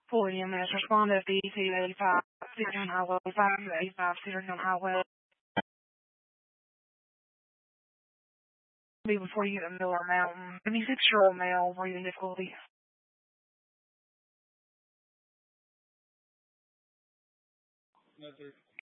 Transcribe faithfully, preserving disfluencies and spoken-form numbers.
four E M S, respond F D T eighty-five, Cedar Highway, five eighty-five, Cedar Highway. Be before you get to Miller Mountain. twenty-six-year-old male, breathing difficulty. No, sir.